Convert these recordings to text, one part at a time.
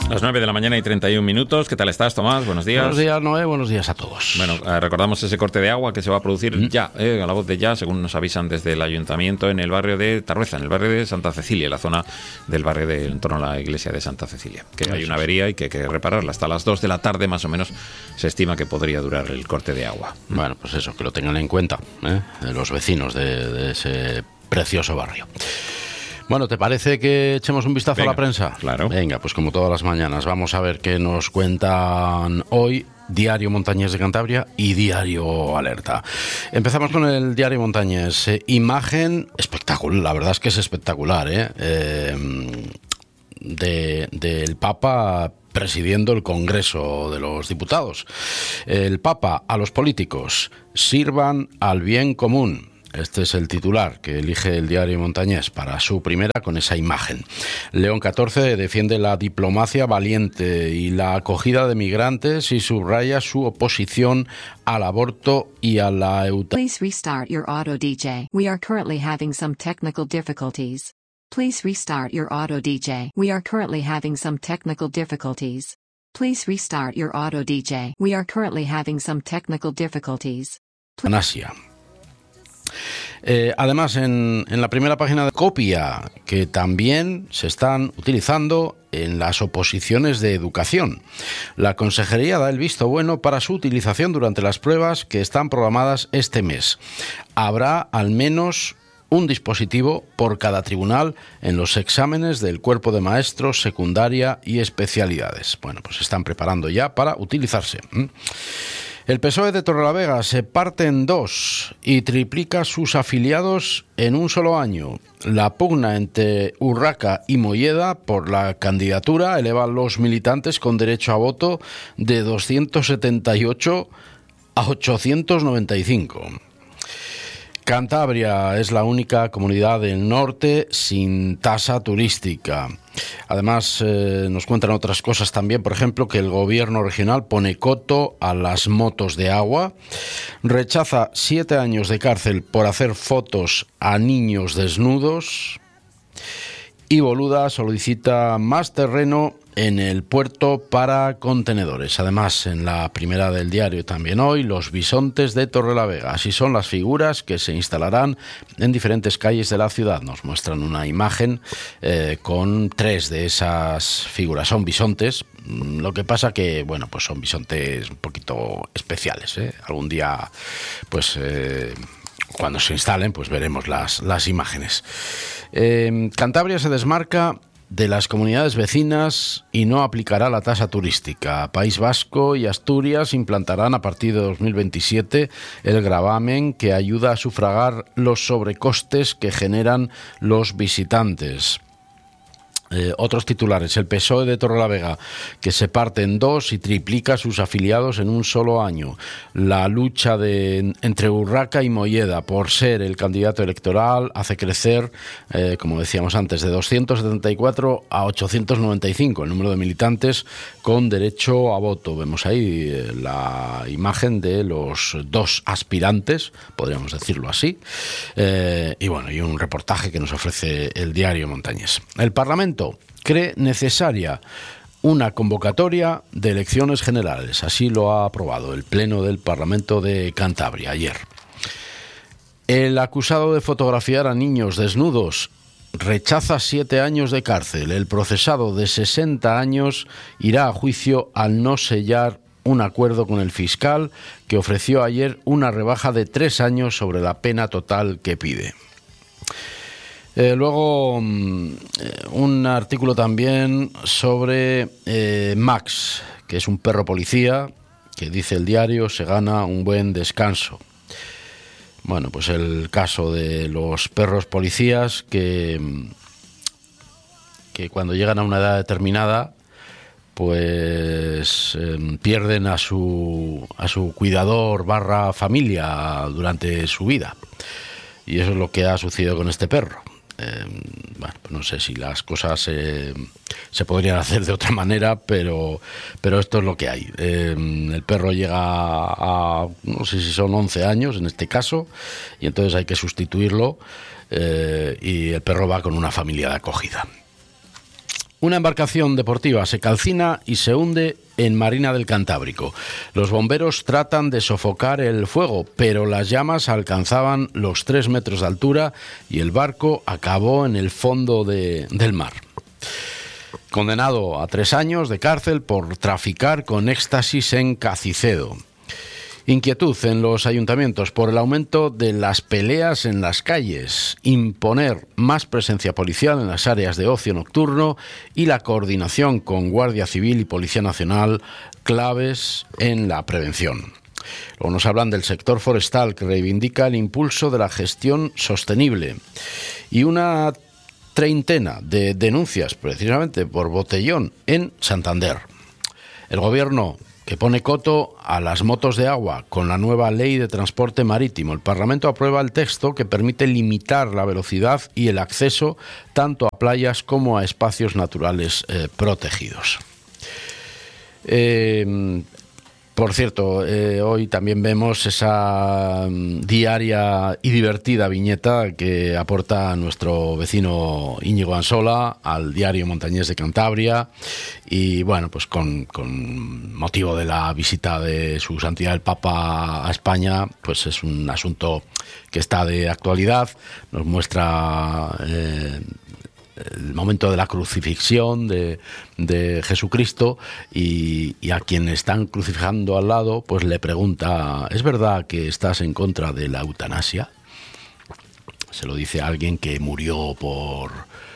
Las 9 de la mañana y 31 minutos. ¿Qué tal estás, Tomás? Buenos días. Buenos días, Noé. Buenos días a todos. Bueno, recordamos ese corte de agua que se va a producir ya, a la voz de ya, según nos avisan desde el ayuntamiento, en el barrio de Tarrueza, en el barrio de Santa Cecilia, la zona del barrio en torno a la iglesia de Santa Cecilia. Que hay una avería y que hay que repararla. Hasta las 2 de la tarde, más o menos, se estima que podría durar el corte de agua. Bueno, pues eso, que lo tengan en cuenta, los vecinos de ese precioso barrio. Bueno, ¿te parece que echemos un vistazo a la prensa? Claro. Venga, pues como todas las mañanas, vamos a ver qué nos cuentan hoy Diario Montañés de Cantabria y Diario Alerta. Empezamos con el Diario Montañés. Imagen espectacular, la verdad es que es espectacular, del Papa presidiendo el Congreso de los Diputados. El Papa a los políticos: sirvan al bien común. Este es el titular que elige el Diario Montañés para su primera, con esa imagen. León XIV defiende la diplomacia valiente y la acogida de migrantes y subraya su oposición al aborto y a la eutanasia. Please restart your auto DJ. We are currently having some technical difficulties. Please restart your auto DJ. We are currently having some technical difficulties. Please restart your auto DJ. We are currently having some technical difficulties. Además, en la primera página de copia, que también se están utilizando en las oposiciones de educación. La Consejería da el visto bueno para su utilización durante las pruebas que están programadas este mes. Habrá al menos un dispositivo por cada tribunal en los exámenes del cuerpo de maestros, secundaria y especialidades. Bueno, pues se están preparando ya para utilizarse. El PSOE de Torrelavega se parte en dos y triplica sus afiliados en un solo año. La pugna entre Urraca y Molleda por la candidatura eleva a los militantes con derecho a voto de 278 a 895. Cantabria es la única comunidad del norte sin tasa turística. Además, nos cuentan otras cosas también, por ejemplo, que el gobierno regional pone coto a las motos de agua, rechaza 7 años de cárcel por hacer fotos a niños desnudos y Boluda solicita más terreno en el puerto para contenedores. Además, en la primera del diario también hoy, los bisontes de Torrelavega. Así son las figuras que se instalarán en diferentes calles de la ciudad. Nos muestran una imagen con 3 de esas figuras. Son bisontes. Lo que pasa que, bueno, pues son bisontes un poquito especiales, Algún día, pues cuando se instalen, pues veremos las imágenes. Cantabria se desmarca de las comunidades vecinas y no aplicará la tasa turística. País Vasco y Asturias implantarán a partir de 2027 el gravamen que ayuda a sufragar los sobrecostes que generan los visitantes. Otros titulares: el PSOE de Torrelavega, que se parte en dos y triplica sus afiliados en un solo año. La lucha entre Urraca y Molleda por ser el candidato electoral hace crecer, como decíamos antes, de 274 a 895 el número de militantes con derecho a voto. Vemos ahí la imagen de los 2 aspirantes, podríamos decirlo así, y bueno, y un reportaje que nos ofrece el Diario Montañés. El Parlamento cree necesaria una convocatoria de elecciones generales. Así lo ha aprobado el Pleno del Parlamento de Cantabria ayer. El acusado de fotografiar a niños desnudos rechaza 7 años de cárcel. El procesado de 60 años irá a juicio al no sellar un acuerdo con el fiscal, que ofreció ayer una rebaja de 3 años sobre la pena total que pide. Luego, un artículo también sobre Max, que es un perro policía, que dice el diario, se gana un buen descanso. Bueno, pues el caso de los perros policías que cuando llegan a una edad determinada, pues pierden a su cuidador / familia durante su vida. Y eso es lo que ha sucedido con este perro. Bueno, pues no sé si las cosas se podrían hacer de otra manera, pero esto es lo que hay. El perro llega a, no sé si son 11 años en este caso, y entonces hay que sustituirlo, y el perro va con una familia de acogida. Una embarcación deportiva se calcina y se hunde en Marina del Cantábrico. Los bomberos tratan de sofocar el fuego, pero las llamas alcanzaban los 3 metros de altura y el barco acabó en el fondo del mar. Condenado a 3 años de cárcel por traficar con éxtasis en Cacicedo. Inquietud en los ayuntamientos por el aumento de las peleas en las calles, imponer más presencia policial en las áreas de ocio nocturno y la coordinación con Guardia Civil y Policía Nacional, claves en la prevención. Luego nos hablan del sector forestal, que reivindica el impulso de la gestión sostenible, y una treintena de denuncias precisamente por botellón en Santander. El gobierno que pone coto a las motos de agua con la nueva ley de transporte marítimo. El Parlamento aprueba el texto que permite limitar la velocidad y el acceso tanto a playas como a espacios naturales protegidos. Por cierto, hoy también vemos esa diaria y divertida viñeta que aporta nuestro vecino Íñigo Ansola al diario Montañés de Cantabria, y bueno, pues con motivo de la visita de su santidad el Papa a España, pues es un asunto que está de actualidad. Nos muestra el momento de la crucifixión de Jesucristo, y a quien están crucificando al lado pues le pregunta: ¿es verdad que estás en contra de la eutanasia? Se lo dice a alguien que murió por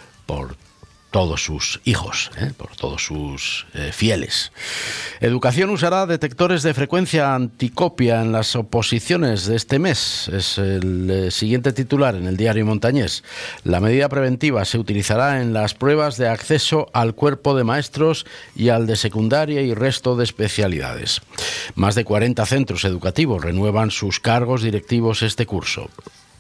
todos sus hijos, por todos sus fieles. Educación usará detectores de frecuencia anticopia en las oposiciones de este mes. Es el siguiente titular en el diario Montañés. La medida preventiva se utilizará en las pruebas de acceso al cuerpo de maestros y al de secundaria y resto de especialidades. Más de 40 centros educativos renuevan sus cargos directivos este curso.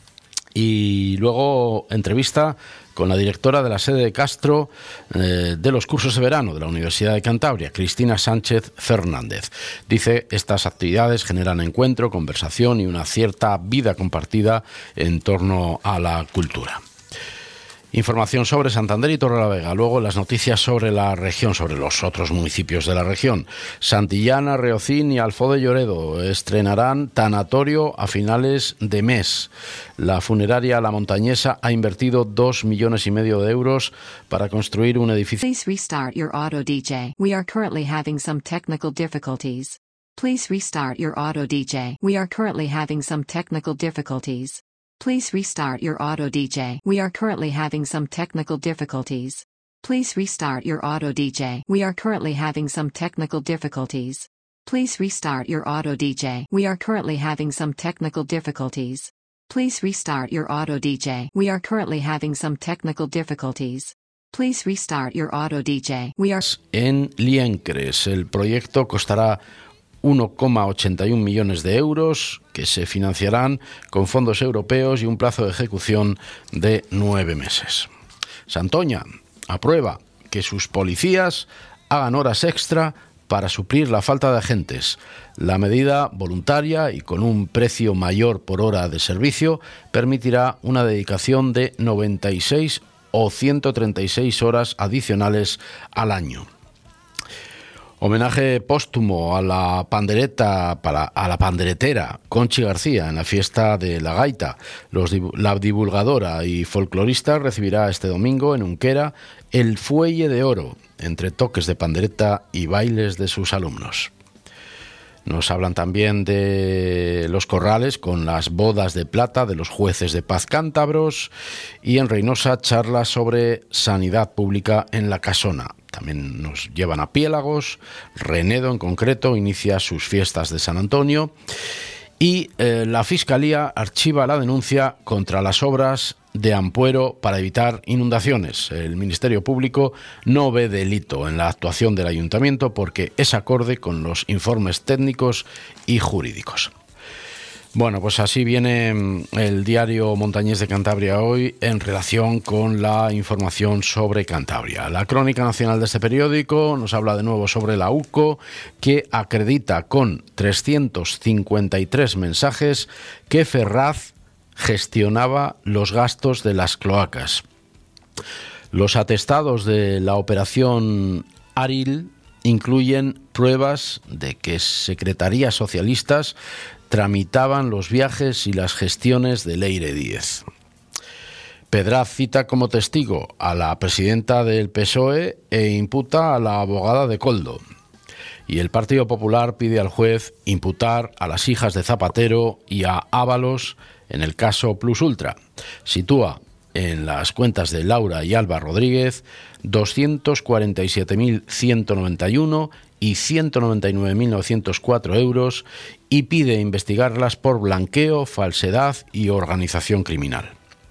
Y luego entrevista con la directora de la sede de Castro de los cursos de verano de la Universidad de Cantabria, Cristina Sánchez Fernández. Dice: estas actividades generan encuentro, conversación y una cierta vida compartida en torno a la cultura. Información sobre Santander y Torrelavega. Luego las noticias sobre la región, sobre los otros municipios de la región. Santillana, Reocín y Alfó de Lloredo estrenarán tanatorio a finales de mes. La funeraria La Montañesa ha invertido 2,5 millones de euros para construir un edificio. Please restart your auto DJ. We are currently having some technical difficulties. Please restart your auto DJ. We are currently having some technical difficulties. Please restart your auto DJ. We are currently having some technical difficulties. Please restart your auto DJ. We are currently having some technical difficulties. Please restart your auto DJ. We are currently having some technical difficulties. Please restart your auto DJ. We are currently having some technical difficulties. Please restart your auto DJ. We are en Liencres. El proyecto costará 1,81 millones de euros que se financiarán con fondos europeos y un plazo de ejecución de 9 meses. Santoña aprueba que sus policías hagan horas extra para suplir la falta de agentes. La medida, voluntaria y con un precio mayor por hora de servicio, permitirá una dedicación de 96 o 136 horas adicionales al año. Homenaje póstumo a la panderetera Conchi García en la fiesta de la gaita. La divulgadora y folclorista recibirá este domingo en Unquera el Fuelle de Oro, entre toques de pandereta y bailes de sus alumnos. Nos hablan también de los corrales con las bodas de plata de los jueces de paz cántabros, y en Reynosa charlas sobre sanidad pública en la Casona. También nos llevan a Piélagos. Renedo en concreto inicia sus fiestas de San Antonio, y la Fiscalía archiva la denuncia contra las obras de Ampuero para evitar inundaciones. El Ministerio Público no ve delito en la actuación del Ayuntamiento porque es acorde con los informes técnicos y jurídicos. Bueno, pues así viene el diario Montañés de Cantabria hoy en relación con la información sobre Cantabria. La crónica nacional de este periódico nos habla de nuevo sobre la UCO, que acredita con 353 mensajes que Ferraz gestionaba los gastos de las cloacas. Los atestados de la operación Aril incluyen pruebas de que secretarías socialistas tramitaban los viajes y las gestiones de Leire Díez. Pedraz cita como testigo a la presidenta del PSOE e imputa a la abogada de Koldo. Y el Partido Popular pide al juez imputar a las hijas de Zapatero y a Ábalos en el caso Plus Ultra. Sitúa en las cuentas de Laura y Alba Rodríguez 247.191 y 199.904 euros y pide investigarlas por blanqueo, falsedad y organización criminal.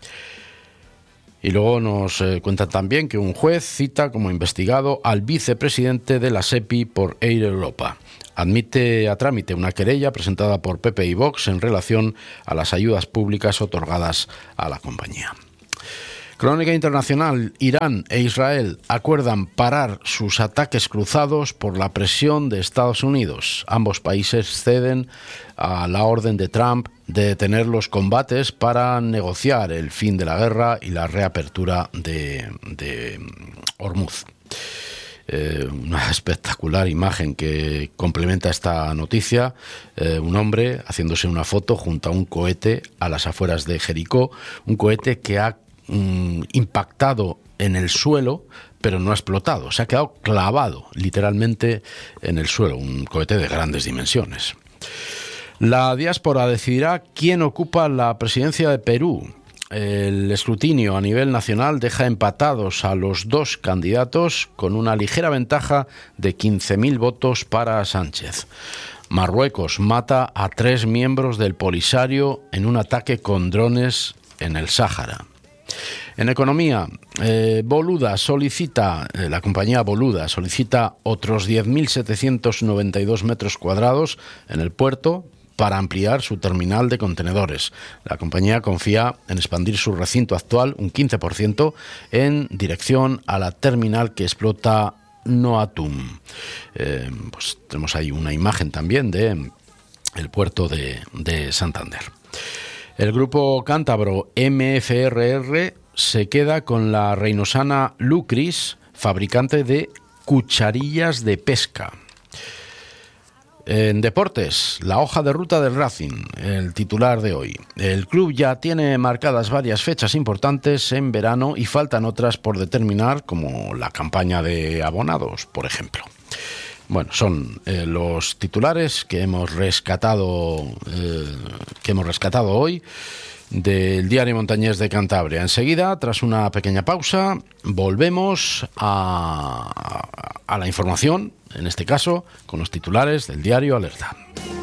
Y luego nos cuentan también que un juez cita como investigado al vicepresidente de la SEPI por Air Europa. Admite a trámite una querella presentada por PP y Vox en relación a las ayudas públicas otorgadas a la compañía. Crónica internacional. Irán e Israel acuerdan parar sus ataques cruzados por la presión de Estados Unidos. Ambos países ceden a la orden de Trump de detener los combates para negociar el fin de la guerra y la reapertura de Hormuz. Una espectacular imagen que complementa esta noticia, un hombre haciéndose una foto junto a un cohete a las afueras de Jericó, un cohete que ha impactado en el suelo, pero no ha explotado, se ha quedado clavado literalmente en el suelo, un cohete de grandes dimensiones. La diáspora decidirá quién ocupa la presidencia de Perú. El escrutinio a nivel nacional deja empatados a los dos candidatos con una ligera ventaja de 15.000 votos para Sánchez. Marruecos mata a 3 miembros del Polisario en un ataque con drones en el Sáhara. En economía, la compañía Boluda solicita otros 10.792 metros cuadrados en el puerto para ampliar su terminal de contenedores. La compañía confía en expandir su recinto actual un 15% en dirección a la terminal que explota Noatum. Pues tenemos ahí una imagen también de el puerto de Santander. El grupo cántabro MFRR se queda con la reinosana Lucris, fabricante de cucharillas de pesca. En deportes, la hoja de ruta del Racing, el titular de hoy. El club ya tiene marcadas varias fechas importantes en verano y faltan otras por determinar, como la campaña de abonados, por ejemplo. Bueno, son los titulares que hemos rescatado hoy del Diario Montañés de Cantabria. Enseguida, tras una pequeña pausa, volvemos a la información, en este caso, con los titulares del diario Alerta.